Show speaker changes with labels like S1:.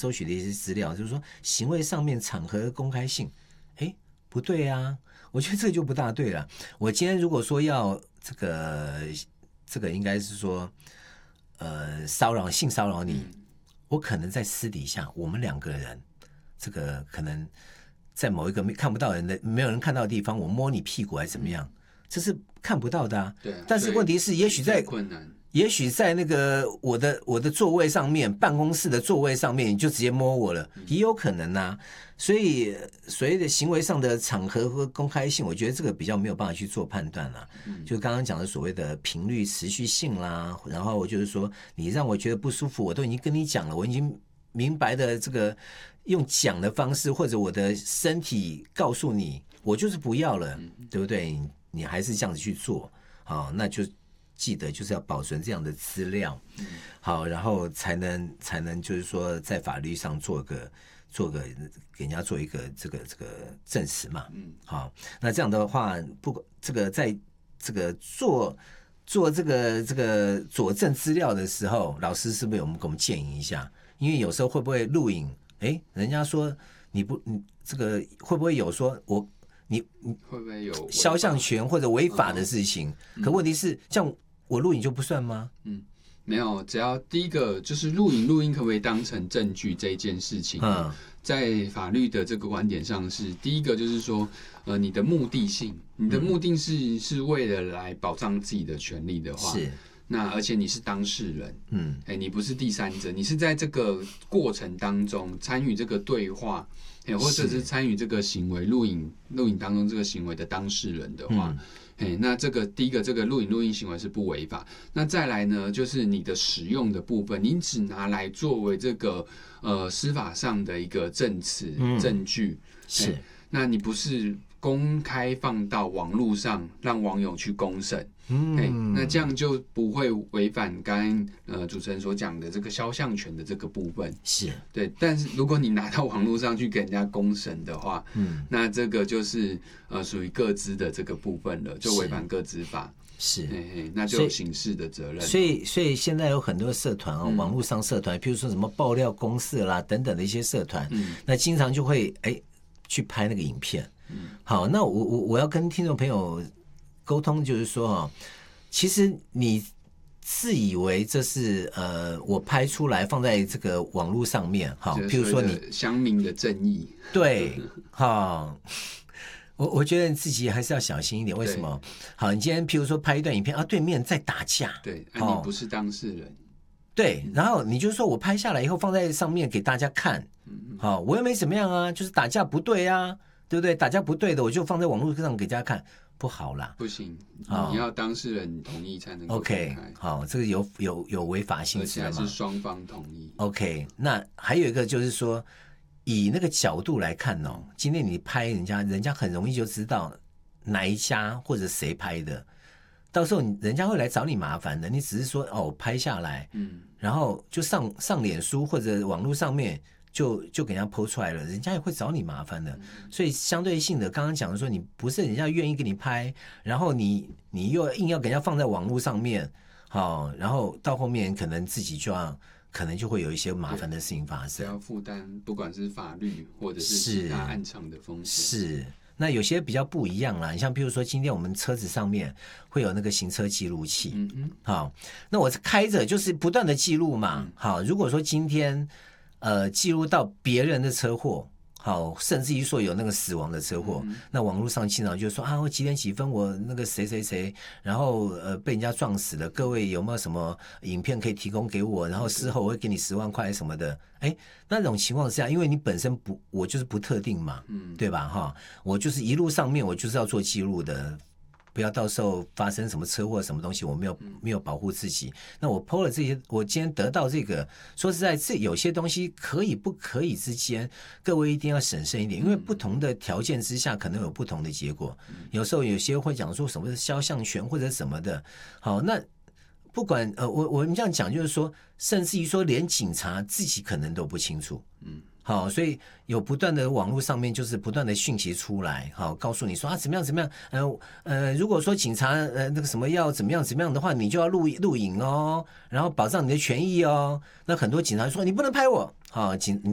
S1: 搜取的一些资料，就是说行为上面场合的公开性，不对啊，我觉得这个就不大对了。我今天如果说要这个应该是说性骚扰你，我可能在私底下我们两个人这个可能在某一个看不到人的没有人看到的地方，我摸你屁股还是怎么样，这是看不到的啊。
S2: 对啊，
S1: 但是问题是也许在那个我的座位上面，办公室的座位上面，你就直接摸我了，也有可能啊。所以所谓的行为上的场合和公开性，我觉得这个比较没有办法去做判断啦。就刚刚讲的所谓的频率持续性啦，然后就是说你让我觉得不舒服，我都已经跟你讲了，我已经明白的这个用讲的方式，或者我的身体告诉你，我就是不要了，对不对？你还是这样子去做，好，那就记得就是要保存这样的资料，好，然后才能就是说在法律上做个给人家做一个这个证实嘛，好，那这样的话，这个在这个做这个佐证资料的时候，老师是不是给我们建议一下？因为有时候会不会录影，人家说你这个会不会有说你
S2: 会不会有
S1: 肖像权或者违法的事情？可问题是，像我录影就不算吗？
S2: 没有，只要第一个就是录音可不可以当成证据这一件事情，在法律的这个观点上是第一个就是说，你的目的性，你的目的是为了来保障自己的权利的话，
S1: 是。
S2: 那而且你是当事人，你不是第三者，你是在这个过程当中参与这个对话，或者是参与这个行为录影当中这个行为的当事人的话。那这个第一个，这个录影行为是不违法。那再来呢，就是你的使用的部分，你只拿来作为这个司法上的一个证词、证据，
S1: 是。
S2: 那你不是公开放到网络上让网友去公审，那这样就不会违反刚刚主持人所讲的这个肖像权的这个部分，
S1: 是
S2: 对。但是如果你拿到网络上去给人家公审的话，那这个就是属于个资的这个部分了，就违反个资法。
S1: 是，
S2: 那就有刑事的责任。
S1: 所以现在有很多社团网络上社团，譬如说什么爆料公社啦等等的一些社团，那经常就会去拍那个影片。好，那我要跟听众朋友沟通，就是说其实你自以为这是我拍出来放在这个网络上面，好，譬如说你
S2: 乡民的正义，
S1: 对，好。我觉得你自己还是要小心一点。为什么？好，你今天譬如说拍一段影片对面在打架，
S2: 对，你不是当事人，
S1: 对，然后你就是说我拍下来以后放在上面给大家看，好，我又没怎么样啊，就是打架不对啊，对不对？打架不对的，我就放在网络上给大家看，不好啦，
S2: 不行，你要当事人同意才能够
S1: OK， 好，这个有违法性质的嘛，
S2: 而且还是双方同意。
S1: OK， 那还有一个就是说，以那个角度来看今天你拍人家很容易就知道哪一家或者谁拍的，到时候人家会来找你麻烦的。你只是说我拍下来，然后就上脸书或者网络上面就给人家 po 出来了，人家也会找你麻烦的。所以相对性的，刚刚讲的说，你不是人家愿意给你拍，然后你又硬要给人家放在网络上面，好，然后到后面可能自己可能就会有一些麻烦的事情发生，
S2: 要负担不管是法律或者是其他暗场的风险。
S1: 是，那有些比较不一样啦，你像比如说今天我们车子上面会有那个行车记录器，好，那我开着就是不断的记录嘛，好，如果说今天记录到别人的车祸，好，甚至于说有那个死亡的车祸，那网络上经常就说我几点几分我那个谁，然后被人家撞死了，各位有没有什么影片可以提供给我？然后事后我会给你10万块什么的。那种情况下，因为你本身我就是不特定嘛，对吧？我就是一路上面我就是要做记录的。不要到时候发生什么车祸什么东西，我没有保护自己。那我 po 了这些，我今天得到这个，说实在，这有些东西可以不可以之间，各位一定要审慎一点，因为不同的条件之下，可能有不同的结果。有时候有些会讲说什么肖像权或者什么的，好，那不管我们这样讲，就是说，甚至于说连警察自己可能都不清楚，好，所以有不断的网络上面就是不断的讯息出来，好，告诉你说怎么样，如果说警察那个什么要怎么样的话，你就要录影哦，然后保障你的权益哦。那很多警察说你不能拍我，好，